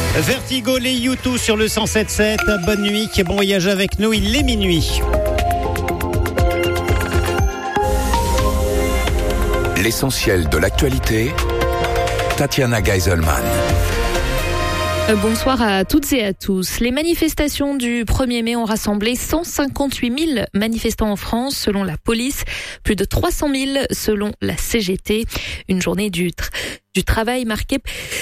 Vertigo, les U2 sur le 107.7. Bonne nuit, bon voyage avec nous, il est minuit. L'essentiel de l'actualité, Tatiana Geiselman. Bonsoir à toutes et à tous. Les manifestations du 1er mai ont rassemblé 158 000 manifestants en France selon la police, plus de 300 000 selon la CGT. Une journée du travail marquée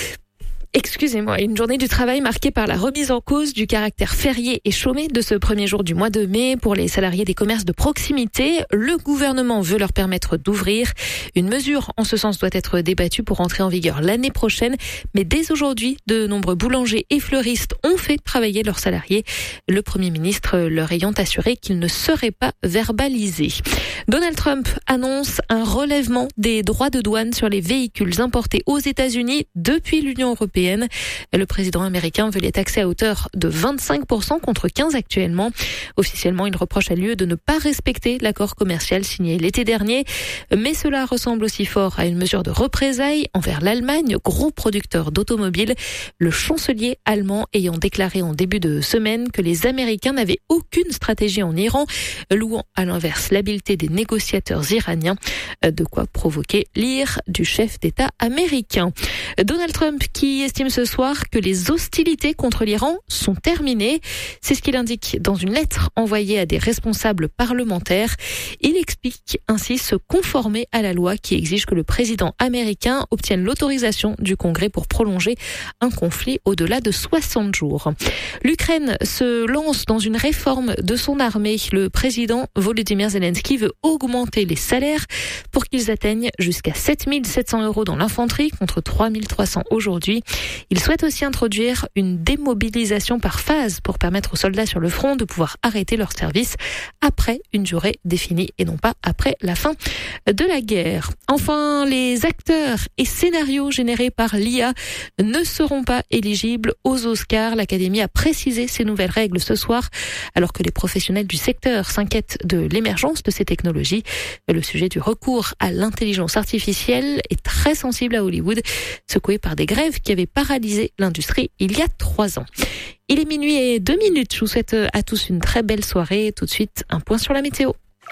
par la remise en cause du caractère férié et chômé de ce premier jour du mois de mai pour les salariés des commerces de proximité. Le gouvernement veut leur permettre d'ouvrir. Une mesure en ce sens doit être débattue pour entrer en vigueur l'année prochaine. Mais dès aujourd'hui, de nombreux boulangers et fleuristes ont fait travailler leurs salariés. Le Premier ministre leur ayant assuré qu'ils ne seraient pas verbalisés. Donald Trump annonce un relèvement des droits de douane sur les véhicules importés aux États-Unis depuis l'Union européenne. Le président américain veut les taxer à hauteur de 25% contre 15% actuellement. Officiellement, il reproche à l'UE de ne pas respecter l'accord commercial signé l'été dernier. Mais cela ressemble aussi fort à une mesure de représailles envers l'Allemagne, gros producteur d'automobiles. Le chancelier allemand ayant déclaré en début de semaine que les Américains n'avaient aucune stratégie en Iran, louant à l'inverse l'habileté des négociateurs iraniens. De quoi provoquer l'ire du chef d'État américain. Donald Trump qui estime ce soir que les hostilités contre l'Iran sont terminées. C'est ce qu'il indique dans une lettre envoyée à des responsables parlementaires. Il explique ainsi se conformer à la loi qui exige que le président américain obtienne l'autorisation du Congrès pour prolonger un conflit au-delà de 60 jours. L'Ukraine se lance dans une réforme de son armée. Le président Volodymyr Zelensky veut augmenter les salaires pour qu'ils atteignent jusqu'à 7 700 € dans l'infanterie contre 3 300 aujourd'hui. Il souhaite aussi introduire une démobilisation par phase pour permettre aux soldats sur le front de pouvoir arrêter leur service après une durée définie et non pas après la fin de la guerre. Enfin, les acteurs et scénarios générés par l'IA ne seront pas éligibles aux Oscars. L'Académie a précisé ces nouvelles règles ce soir, alors que les professionnels du secteur s'inquiètent de l'émergence de ces technologies. Le sujet du recours à l'intelligence artificielle est très sensible à Hollywood, secoué par des grèves qui avaient paralysé l'industrie il y a 3 ans. Il est minuit et 2 minutes. Je vous souhaite à tous une très belle soirée. Tout de suite, un point sur la météo.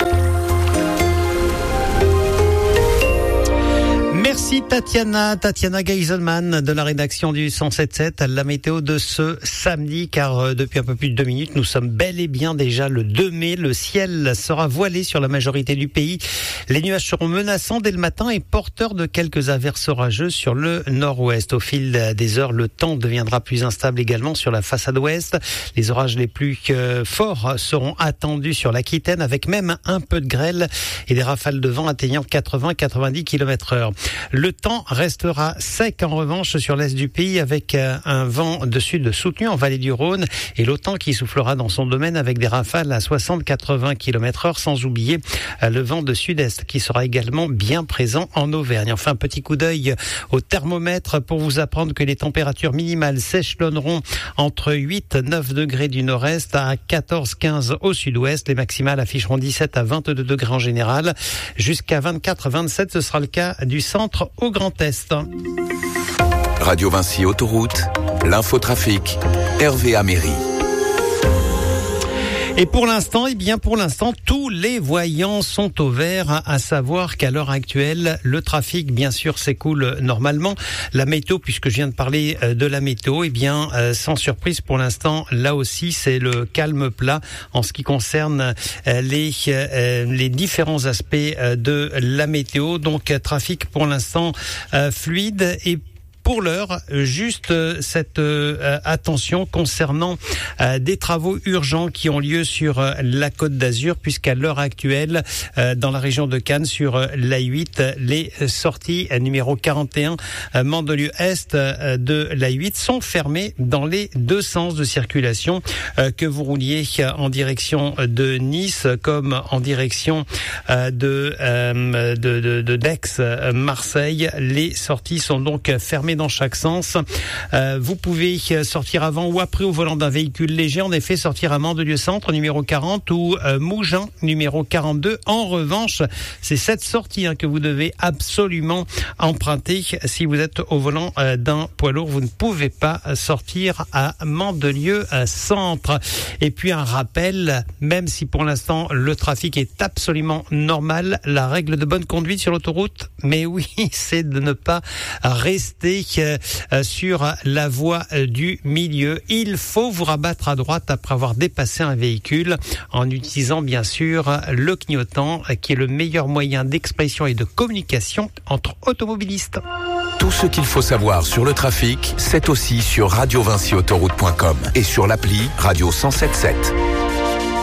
Merci Tatiana Geiselman de la rédaction du 107.7, la météo de ce samedi, car depuis un peu plus de 2 minutes, nous sommes bel et bien déjà le 2 mai. Le ciel sera voilé sur la majorité du pays. Les nuages seront menaçants dès le matin et porteurs de quelques averses orageuses sur le nord-ouest. Au fil des heures, le temps deviendra plus instable également sur la façade ouest. Les orages les plus forts seront attendus sur l'Aquitaine, avec même un peu de grêle et des rafales de vent atteignant 80-90 km/h. Le temps restera sec en revanche sur l'est du pays, avec un vent de sud soutenu en vallée du Rhône et l'OTAN qui soufflera dans son domaine avec des rafales à 60-80 km/h, sans oublier le vent de sud-est qui sera également bien présent en Auvergne. Enfin, petit coup d'œil au thermomètre pour vous apprendre que les températures minimales s'échelonneront entre 8-9 degrés du nord-est à 14-15 au sud-ouest. Les maximales afficheront 17 à 22 degrés en général. Jusqu'à 24-27, ce sera le cas du centre au Grand Est. Radio Vinci Autoroute, l'infotrafic, Hervé Améry. Et pour l'instant, tous les voyants sont au vert, à savoir qu'à l'heure actuelle, le trafic, bien sûr, s'écoule normalement. La météo, puisque je viens de parler de la météo, sans surprise pour l'instant, là aussi, c'est le calme plat en ce qui concerne les différents aspects de la météo. Donc, trafic pour l'instant fluide et pour l'heure, juste cette attention concernant des travaux urgents qui ont lieu sur la Côte d'Azur, puisqu'à l'heure actuelle, dans la région de Cannes, sur l'A8, les sorties numéro 41 Mandelieu-Est de l'A8 sont fermées dans les deux sens de circulation, que vous rouliez en direction de Nice comme en direction de d'Aix-Marseille. Les sorties sont donc fermées tourner dans chaque sens. Vous pouvez sortir avant ou après au volant d'un véhicule léger. En effet, sortir à Mandelieu-Centre, numéro 40, ou Mougins, numéro 42. En revanche, c'est cette sortie que vous devez absolument emprunter. Si vous êtes au volant d'un poids lourd, vous ne pouvez pas sortir à Mandelieu-Centre. Et puis un rappel, même si pour l'instant le trafic est absolument normal, la règle de bonne conduite sur l'autoroute, mais oui, c'est de ne pas rester sur la voie du milieu. Il faut vous rabattre à droite après avoir dépassé un véhicule en utilisant bien sûr le clignotant qui est le meilleur moyen d'expression et de communication entre automobilistes. Tout ce qu'il faut savoir sur le trafic, c'est aussi sur radiovinciautoroute.com et sur l'appli Radio 107.7.